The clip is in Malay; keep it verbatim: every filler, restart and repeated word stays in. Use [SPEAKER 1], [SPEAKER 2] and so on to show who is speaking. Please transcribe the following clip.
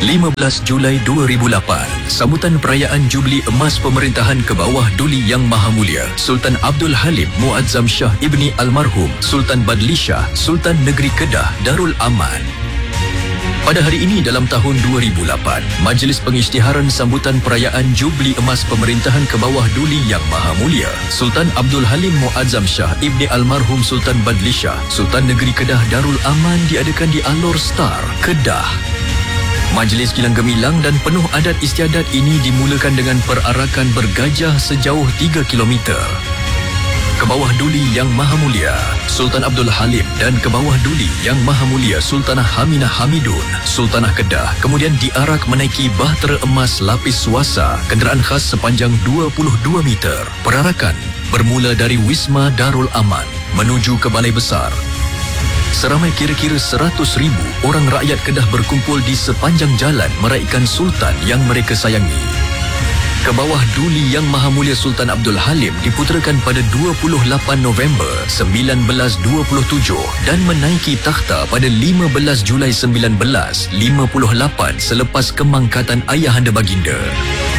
[SPEAKER 1] lima belas Julai dua ribu lapan, sambutan perayaan Jubli Emas Pemerintahan ke bawah Duli Yang Maha Mulia Sultan Abdul Halim Muazzam Shah Ibni Almarhum Sultan Badli Shah Sultan Negeri Kedah Darul Aman. Pada hari ini dalam tahun dua ribu lapan, Majlis Pengisytiharan Sambutan Perayaan Jubli Emas Pemerintahan ke bawah Duli Yang Maha Mulia Sultan Abdul Halim Muazzam Shah Ibni Almarhum Sultan Badli Shah Sultan Negeri Kedah Darul Aman diadakan di Alor Star, Kedah. Majlis Kilang Gemilang dan penuh adat istiadat ini dimulakan dengan perarakan bergajah sejauh tiga kilometer. Ke bawah Duli Yang Maha Mulia Sultan Abdul Halim dan ke bawah Duli Yang Maha Mulia Sultanah Haminah Hamidun Sultanah Kedah kemudian diarak menaiki bahtera emas lapis suasa kenderaan khas sepanjang dua puluh dua meter. Perarakan bermula dari Wisma Darul Aman menuju ke Balai Besar. Seramai kira-kira seratus ribu orang rakyat Kedah berkumpul di sepanjang jalan meraihkan Sultan yang mereka sayangi. Ke bawah Duli Yang Maha Mulia Sultan Abdul Halim diputerakan pada dua puluh lapan November seribu sembilan ratus dua puluh tujuh dan menaiki takhta pada lima belas Julai seribu sembilan ratus lima puluh lapan selepas kemangkatan ayahanda baginda.